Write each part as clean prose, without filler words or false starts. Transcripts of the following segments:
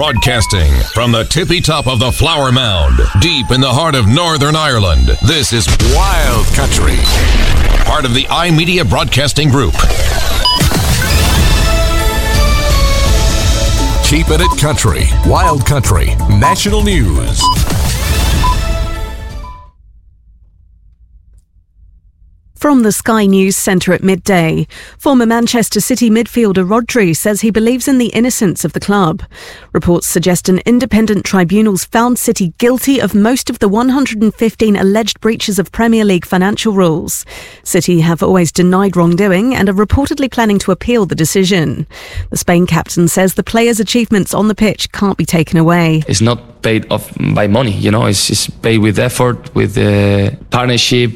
Broadcasting from the tippy top of the Flower Mound, deep in the heart of Northern Ireland, this is Wild Country, part of the iMedia Broadcasting Group. Keep it country. Wild Country. National News. From the Sky News Centre at midday, former Manchester City midfielder Rodri says he believes in the innocence of the club. Reports suggest an independent tribunal's found City guilty of most of the 115 alleged breaches of Premier League financial rules. City have always denied wrongdoing and are reportedly planning to appeal the decision. The Spain captain says the players' achievements on the pitch can't be taken away. It's not paid off by money, it's paid with effort, with partnership,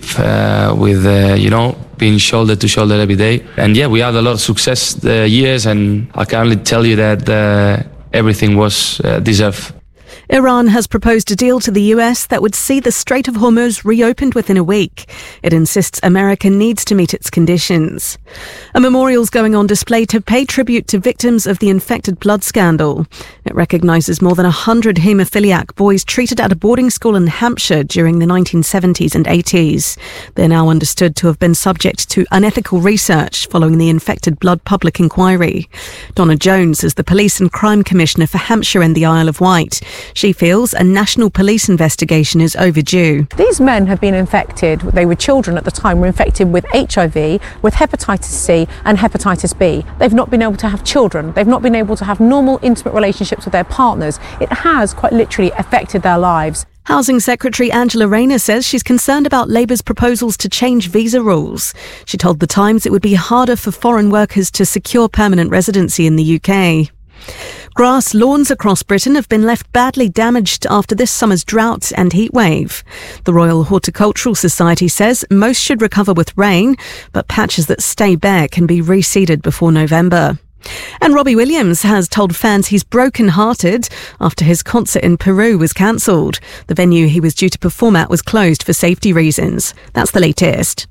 with being shoulder to shoulder every day. And we had a lot of success years, and I can only tell you that everything was deserved. Iran has proposed a deal to the US that would see the Strait of Hormuz reopened within a week. It insists America needs to meet its conditions. A memorial's going on display to pay tribute to victims of the infected blood scandal. It recognises more than 100 haemophiliac boys treated at a boarding school in Hampshire during the 1970s and 80s. They're now understood to have been subject to unethical research following the infected blood public inquiry. Donna Jones is the Police and Crime Commissioner for Hampshire and the Isle of Wight. She feels a national police investigation is overdue. These men have been infected, they were children at the time, were infected with HIV, with hepatitis C and hepatitis B. They've not been able to have children. They've not been able to have normal, intimate relationships with their partners. It has quite literally affected their lives. Housing Secretary Angela Rayner says she's concerned about Labour's proposals to change visa rules. She told The Times it would be harder for foreign workers to secure permanent residency in the UK. Grass lawns across Britain have been left badly damaged after this summer's drought and heatwave. The Royal Horticultural Society says most should recover with rain, but patches that stay bare can be reseeded before November. And Robbie Williams has told fans he's broken-hearted after his concert in Peru was cancelled. The venue he was due to perform at was closed for safety reasons. That's the latest.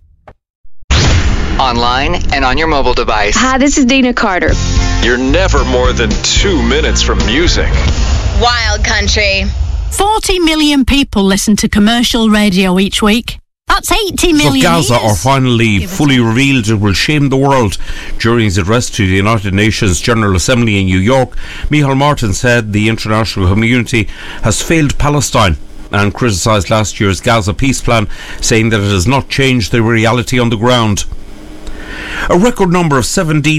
Online and on your mobile device. Hi, this is Dina Carter. You're never more than 2 minutes from music. Wild Country. 40 million people listen to commercial radio each week. That's 80 million. So Gaza are finally fully revealed it will shame the world. During his address to the United Nations General Assembly in New York, Micheál Martin said the international community has failed Palestine and criticised last year's Gaza peace plan, saying that it has not changed the reality on the ground. A record number of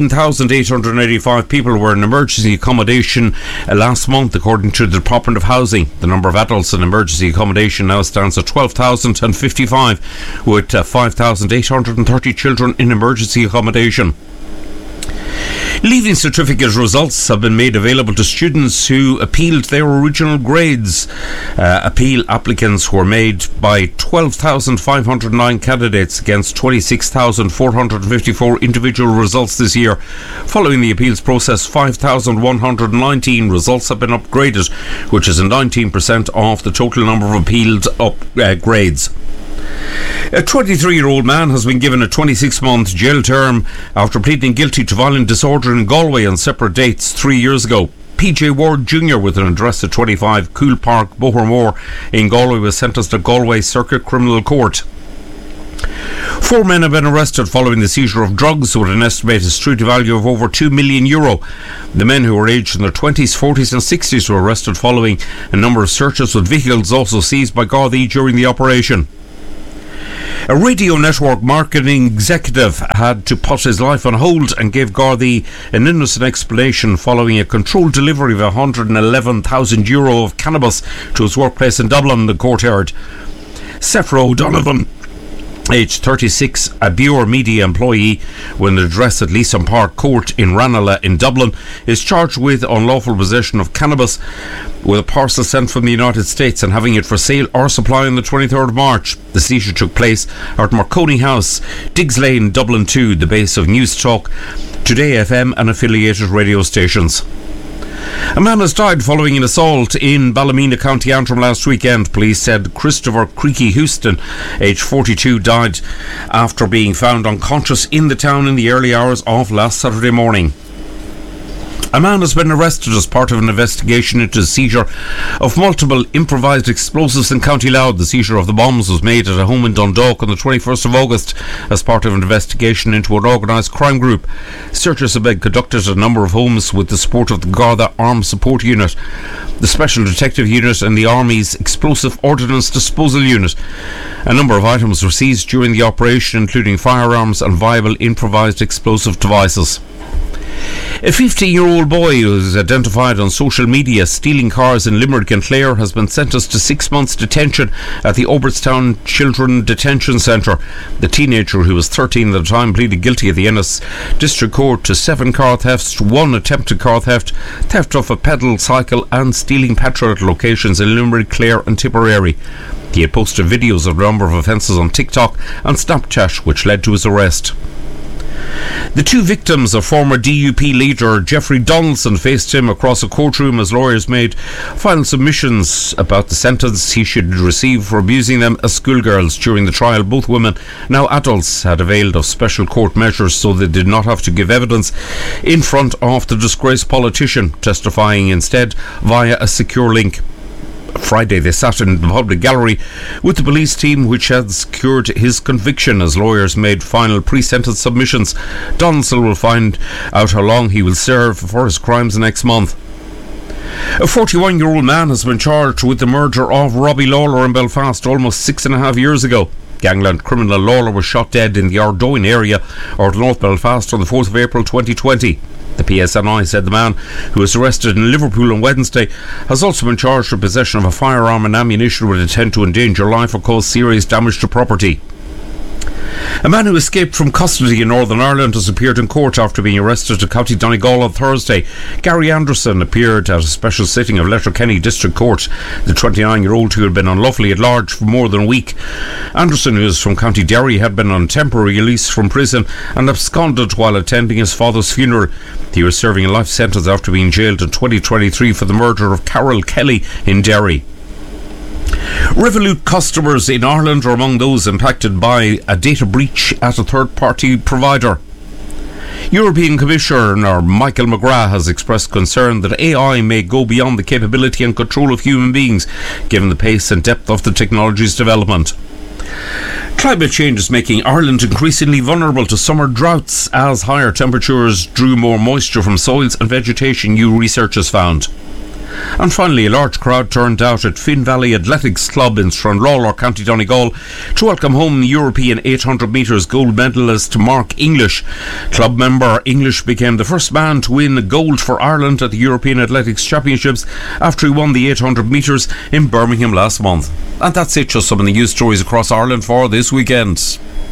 17,885 people were in emergency accommodation last month, according to the Department of Housing. The number of adults in emergency accommodation now stands at 12,055, with 5,830 children in emergency accommodation. Leaving certificate results have been made available to students who appealed their original grades. Appeal applicants were made by 12,509 candidates against 26,454 individual results this year. Following the appeals process, 5,119 results have been upgraded, which is a 19% off the total number of appealed grades. A 23-year-old man has been given a 26-month jail term after pleading guilty to violent disorder in Galway on separate dates 3 years ago. PJ Ward Jr., with an address at 25 Cool Park, Bohermore in Galway, was sentenced to Galway Circuit Criminal Court. 4 men have been arrested following the seizure of drugs with an estimated street value of over €2 million. The men, who were aged in their 20s, 40s and 60s, were arrested following a number of searches, with vehicles also seized by Gardaí during the operation. A radio network marketing executive had to put his life on hold and gave Gardaí an innocent explanation following a controlled delivery of €111,000 of cannabis to his workplace in Dublin, the court heard. Sephra O'Donovan, aged 36, a Bure Media employee with an address at Leeson Park Court in Ranelagh in Dublin, is charged with unlawful possession of cannabis with a parcel sent from the United States and having it for sale or supply on the 23rd of March. The seizure took place at Marconi House, Diggs Lane, Dublin 2, the base of News Talk, Today FM and affiliated radio stations. A man has died following an assault in Ballymena, County Antrim last weekend. Police said Christopher Creaky Houston, aged 42, died after being found unconscious in the town in the early hours of last Saturday morning. A man has been arrested as part of an investigation into the seizure of multiple improvised explosives in County Louth. The seizure of the bombs was made at a home in Dundalk on the 21st of August as part of an investigation into an organised crime group. Searches have been conducted at a number of homes with the support of the Garda Arms Support Unit, the Special Detective Unit and the Army's Explosive Ordnance Disposal Unit. A number of items were seized during the operation, including firearms and viable improvised explosive devices. A 15-year-old boy who is identified on social media stealing cars in Limerick and Clare has been sentenced to 6 months detention at the Obertstown Children Detention Centre. The teenager, who was 13 at the time, pleaded guilty at the Ennis District Court to 7 car thefts, 1 attempted car theft, theft of a pedal cycle and stealing petrol at locations in Limerick, Clare and Tipperary. He had posted videos of a number of offences on TikTok and Snapchat, which led to his arrest. The 2 victims of former DUP leader Jeffrey Donaldson faced him across a courtroom as lawyers made final submissions about the sentence he should receive for abusing them as schoolgirls during the trial. Both women, now adults, had availed of special court measures so they did not have to give evidence in front of the disgraced politician, testifying instead via a secure link. Friday they sat in the public gallery with the police team which had secured his conviction as lawyers made final pre-sentence submissions. Donaldson will find out how long he will serve for his crimes next month. A 41-year-old man has been charged with the murder of Robbie Lawler in Belfast almost 6.5 years ago. Gangland criminal Lawler was shot dead in the Ardoyne area of North Belfast on the 4th of April 2020. The PSNI said the man, who was arrested in Liverpool on Wednesday, has also been charged with possession of a firearm and ammunition with intent to endanger life or cause serious damage to property. A man who escaped from custody in Northern Ireland has appeared in court after being arrested at County Donegal on Thursday. Gary Anderson appeared at a special sitting of Letterkenny District Court. The 29-year-old, who had been unlawfully at large for more than a week. Anderson, who is from County Derry, had been on temporary release from prison and absconded while attending his father's funeral. He was serving a life sentence after being jailed in 2023 for the murder of Carol Kelly in Derry. Revolut customers in Ireland are among those impacted by a data breach at a third-party provider. European Commissioner Michael McGrath has expressed concern that AI may go beyond the capability and control of human beings, given the pace and depth of the technology's development. Climate change is making Ireland increasingly vulnerable to summer droughts as higher temperatures drew more moisture from soils and vegetation, new research has found. And finally, a large crowd turned out at Finn Valley Athletics Club in Stranraer, County Donegal, to welcome home the European 800 metres gold medalist Mark English. Club member English became the first man to win gold for Ireland at the European Athletics Championships after he won the 800 metres in Birmingham last month. And that's it, just some of the news stories across Ireland for this weekend.